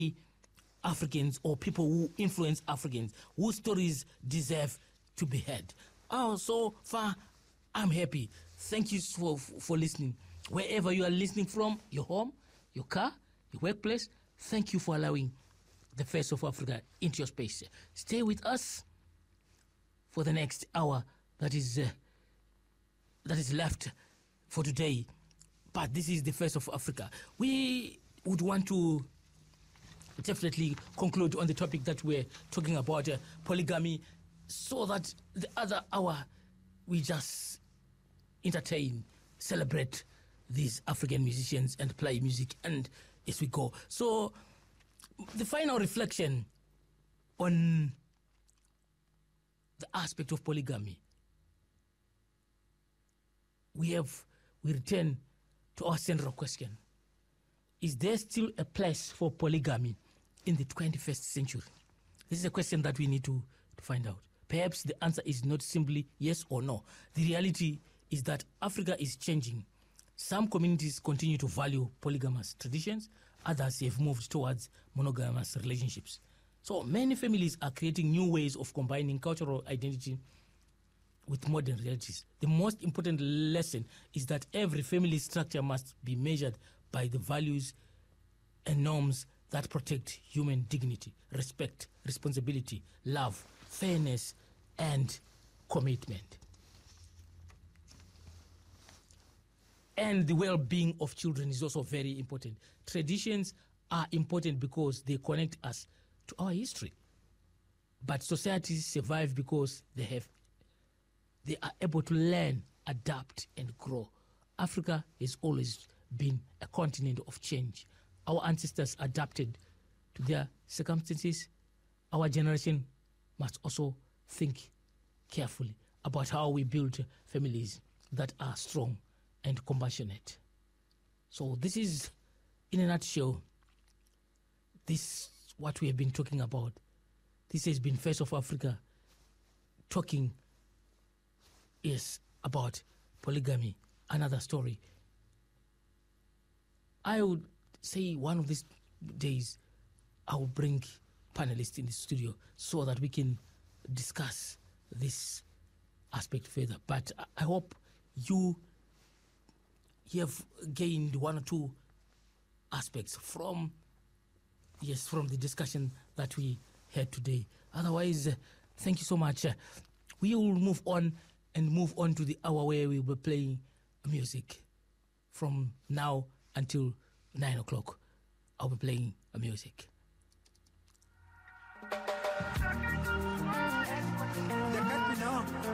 Africans or people who influence Africans, whose stories deserve to be heard. Oh, so far, I'm happy. Thank you for listening. Wherever you are listening from, your home, your car, your workplace, thank you for allowing the Face of Africa into your space. Stay with us for the next hour that is left for today. But this is the Face of Africa. We would want to definitely conclude on the topic that we're talking about, polygamy, so that the other hour we just entertain, celebrate these African musicians and play music, and as we go. So the final reflection on the aspect of polygamy, we return to our central question. Is there still a place for polygamy in the 21st century? This is a question that we need to find out. Perhaps the answer is not simply yes or no. The reality is that Africa is changing. Some communities continue to value polygamous traditions. Others have moved towards monogamous relationships. So many families are creating new ways of combining cultural identity with modern realities. The most important lesson is that every family structure must be measured by the values and norms that protect human dignity, respect, responsibility, love, fairness, and commitment. And the well-being of children is also very important. Traditions are important because they connect us to our history. But societies survive because they are able to learn, adapt, and grow. Africa has always been a continent of change. Our ancestors adapted to their circumstances. Our generation must also think carefully about how we build families that are strong and compassionate. So this is, in a nutshell, this what we have been talking about. This has been Face of Africa talking about polygamy, another story. I would say one of these days I will bring panelists in the studio so that we can discuss this aspect further. But I hope you have gained one or two aspects from the discussion that we had today. Otherwise, thank you so much. We will move on to the hour where we will be playing music from now until 9 o'clock. I'll be playing music.